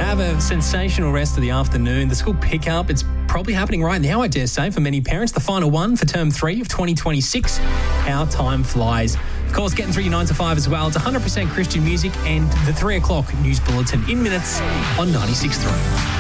Have a sensational rest of the afternoon. The school pickup, it's probably happening right now, I dare say, for many parents. The final one for term 3 of 2026. How time flies. Of course, getting through your 9 to 5 as well. It's 100% Christian music and the 3 o'clock news bulletin in minutes on 96.3.